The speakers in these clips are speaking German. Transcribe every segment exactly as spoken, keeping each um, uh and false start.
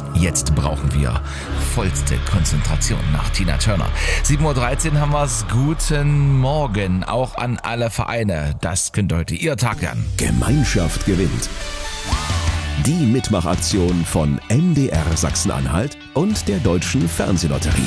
Jetzt brauchen wir vollste Konzentration nach Tina Turner. sieben Uhr dreizehn haben wir es. Guten Morgen auch an alle Vereine. Das könnte heute Ihr Tag werden. Gemeinschaft gewinnt. Die Mitmachaktion von M D R Sachsen-Anhalt und der Deutschen Fernsehlotterie.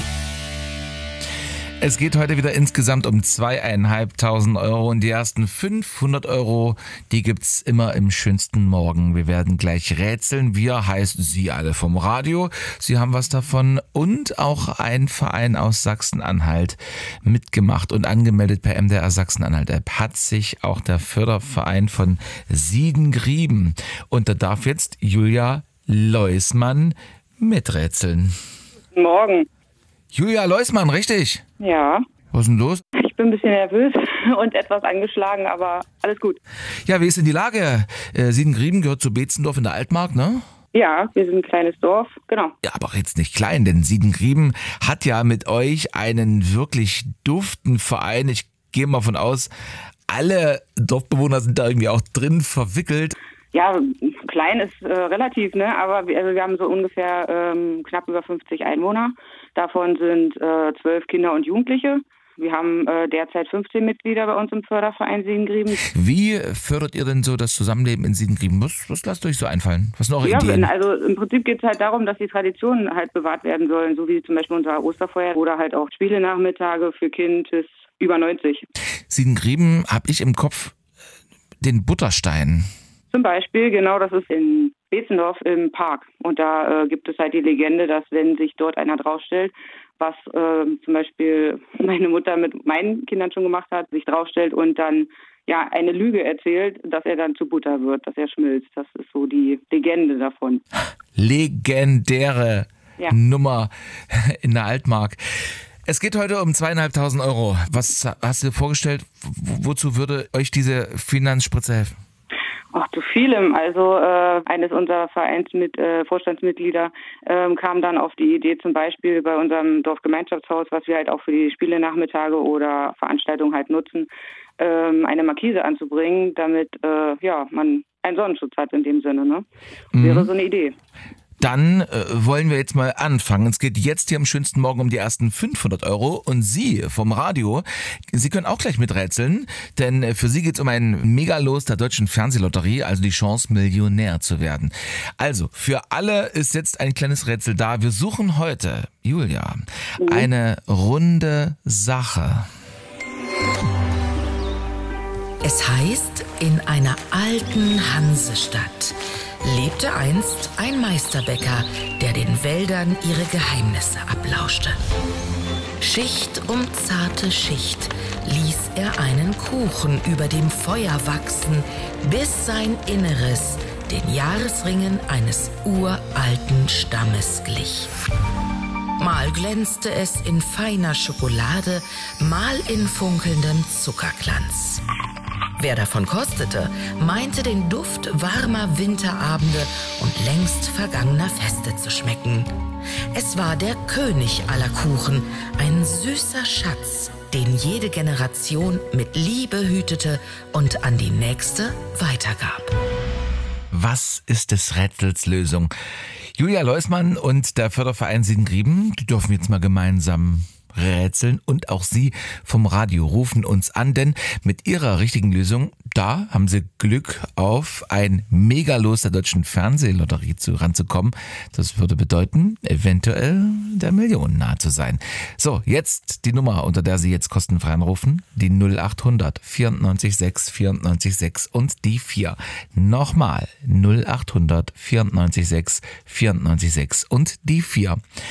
Es geht heute wieder insgesamt um zweieinhalbtausend Euro und die ersten fünfhundert Euro, die gibt's immer im schönsten Morgen. Wir werden gleich rätseln. Wir heißt Sie alle vom Radio. Sie haben was davon und auch ein Verein aus Sachsen-Anhalt mitgemacht und angemeldet per M D R Sachsen-Anhalt App hat sich auch der Förderverein von Siedengrieben. Und da darf jetzt Julia Leusmann miträtseln. Guten Morgen. Julia Leusmann, richtig? Ja. Was ist denn los? Ich bin ein bisschen nervös und etwas angeschlagen, aber alles gut. Ja, wie ist denn die Lage? Äh, Siedengrieben gehört zu Beetzendorf in der Altmark, ne? Ja, wir sind ein kleines Dorf, genau. Ja, aber auch jetzt nicht klein, denn Siedengrieben hat ja mit euch einen wirklich duften Verein. Ich gehe mal von aus, alle Dorfbewohner sind da irgendwie auch drin verwickelt. Ja, klein ist äh, relativ, ne? Aber wir, also wir haben so ungefähr ähm, knapp über fünfzig Einwohner. Davon sind äh, zwölf Kinder und Jugendliche. Wir haben äh, derzeit fünfzehn Mitglieder bei uns im Förderverein Siedengrieben. Wie fördert ihr denn so das Zusammenleben in Siedengrieben? Was, was lasst euch so einfallen? Was sind eure ja, Ideen? Also im Prinzip geht es halt darum, dass die Traditionen halt bewahrt werden sollen, so wie zum Beispiel unser Osterfeuer oder halt auch Spielenachmittage für Kind bis über neunzig. Siedengrieben habe ich im Kopf den Butterstein. Zum Beispiel, genau, das ist in Beetzendorf im Park. Und da äh, gibt es halt die Legende, dass wenn sich dort einer draufstellt, was äh, zum Beispiel meine Mutter mit meinen Kindern schon gemacht hat, sich draufstellt und dann ja eine Lüge erzählt, dass er dann zu Butter wird, dass er schmilzt. Das ist so die Legende davon. Legendäre ja. Nummer in der Altmark. Es geht heute um zweieinhalbtausend Euro. Was hast du dir vorgestellt? Wo, wozu würde euch diese Finanzspritze helfen? Ach, zu vielem. Also äh, eines unserer Vereinsmit äh, Vorstandsmitglieder ähm, kam dann auf die Idee, zum Beispiel bei unserem Dorfgemeinschaftshaus, was wir halt auch für die Spielenachmittage oder Veranstaltungen halt nutzen, ähm, eine Markise anzubringen, damit äh, ja man einen Sonnenschutz hat in dem Sinne. Ne? Mhm. Wäre so eine Idee. Dann äh, wollen wir jetzt mal anfangen. Es geht jetzt hier am schönsten Morgen um die ersten fünfhundert Euro und Sie vom Radio, Sie können auch gleich miträtseln, denn für Sie geht es um ein Megalos der Deutschen Fernsehlotterie, also die Chance, Millionär zu werden. Also, für alle ist jetzt ein kleines Rätsel da. Wir suchen heute, Julia, mhm. eine runde Sache. Es heißt, in einer alten Hansestadt lebte einst ein Meisterbäcker, der den Wäldern ihre Geheimnisse ablauschte. Schicht um zarte Schicht ließ er einen Kuchen über dem Feuer wachsen, bis sein Inneres den Jahresringen eines uralten Stammes glich. Mal glänzte es in feiner Schokolade, mal in funkelndem Zuckerglanz. Wer davon kostete, meinte den Duft warmer Winterabende und längst vergangener Feste zu schmecken. Es war der König aller Kuchen, ein süßer Schatz, den jede Generation mit Liebe hütete und an die nächste weitergab. Was ist des Rätsels Lösung? Julia Leusmann und der Förderverein Siedengrieben, die dürfen jetzt mal gemeinsam rätseln und auch Sie vom Radio rufen uns an, denn mit Ihrer richtigen Lösung, da haben Sie Glück auf ein Megalos der Deutschen Fernsehlotterie zu ranzukommen. Das würde bedeuten, eventuell der Million nahe zu sein. So, jetzt die Nummer, unter der Sie jetzt kostenfrei anrufen, die null achthundert vierundneunzig sechs vierundneunzig sechs und die vier. Nochmal null achthundert vierundneunzig sechs vierundneunzig sechs und die vier.